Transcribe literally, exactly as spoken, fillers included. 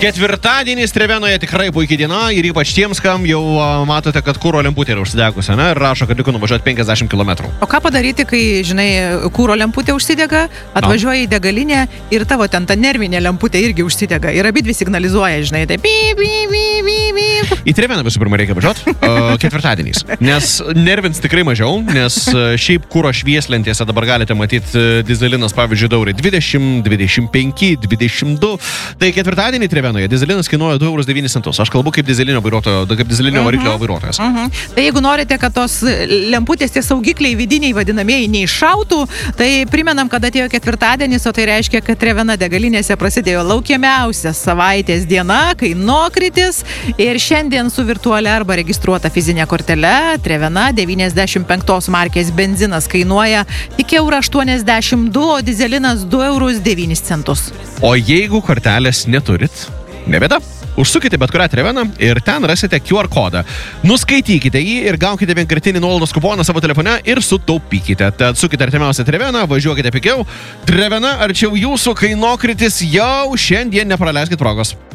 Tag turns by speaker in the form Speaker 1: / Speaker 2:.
Speaker 1: Ketvirtadienis Trevenoje tikrai puikiai diena ir ypač tiems, kam jau a, matote, kad kūro lemputė yra užsidegusi, ne? Ir rašo, kad liko nuvažiuoti penkiasdešimt kilometrų.
Speaker 2: O ką padaryti, kai, žinai, kūro lemputė užsidega, atvažiuoji į degalinę ir tavo ten ta nervinė lemputė irgi užsidega. Ir abidvi signalizuoja, žinai, tai pi, pi, pi, pi, pi.
Speaker 1: Į Treveną visų pirma reikia važiuoti uh, ketvirtadieniais, nes nervins tikrai mažiau, nes uh, šiaip kūro švieslentėse dabar galite matyti uh, dizelinas, pavyzdžiui, daurį dvidešimt, dvidešimt penki, dvidešimt du. Tai ketvirtadienį Trevenoje dizelinas kainuoja du eurus devynis centus. Aš kalbu kaip dizelinio vairuotojo, kaip dizelinio uh-huh. variklio vairuotojas.
Speaker 2: Uh-huh. Tai jeigu norite, kad tos lemputės, tie saugikliai vidiniai vadinamieji neiššautų, tai primenam, kad atėjo ketvirtadienis, o tai reiškia, kad Trevena degalinėse prasidėjo laukiamiausias savaitės diena, kainokritis. Ir šiandien su virtualia arba registruota fizinė kortele Trevena devyniasdešimt penktos markės benzinas kainuoja tik eurą aštuoniasdešimt du, o dizelinas du eurus devynis centus.
Speaker 1: O jeigu kortelės neturit, ne bėda. Užsukite bet kurią Treveną ir ten rasite Q R kodą. Nuskaitykite jį ir gaukite vienkartinį nuolaidos kuponą savo telefone ir sutaupykite. Tad sukite artimiausią Treveną, važiuokite pigiau. Trevena arčiau jūsų, kainokritis jau šiandien, nepraleiskit progos.